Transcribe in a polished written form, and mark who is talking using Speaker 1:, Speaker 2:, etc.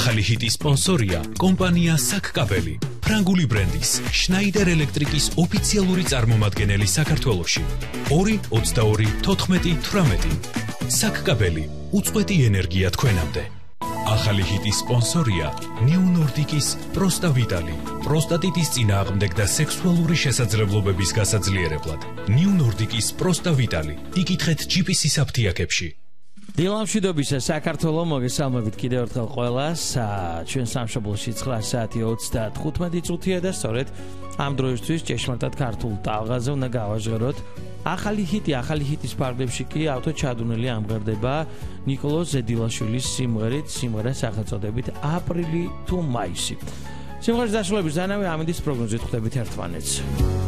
Speaker 1: ახალი ჰიტის სპონსორია კომპანია საკკაბელი, ფრანგული ბრენდის შნაიდერ ელექტრიკის ოფიციალური წარმომადგენელი საქართველოში. 2-22-14-18 საკკაბელი, უწყვეტი ენერგია თქვენამდე. ახალი ჰიტის სპონსორია ნიუ ნორდიკის პროსტა ვიტალი, პროსტატიტის წინააღმდეგ და სექსუალური შესაძლებლობების გასაძლიერებლად. ნიუ ნორდიკის პროსტა ვიტალი, იკითხეთ GPS-ის აფთიაქებში.
Speaker 2: დილამშვიდობისა საქართველო, მოგესალმებით კიდევ ერთხელ ყველას. ჩვენ სამშობლოში 9 საათი 35 წუთია და სწორედ ამ დროისთვის ჭეშმარიტად ქართულ ტალღაზე უნდა გავაჟღეროთ. ახალი ჰიტის ფარგლებში კი ავტოჩადუნელი ამღერდება ნიკოლოზ ზედილაშვილის სიმღერით, სიმღერას სახელწოდებით აპრილი თუ მაისი. სიმღერის დასრულების ზანავე ამინდის პროგნოზით ხვდებით ერთმანეთს.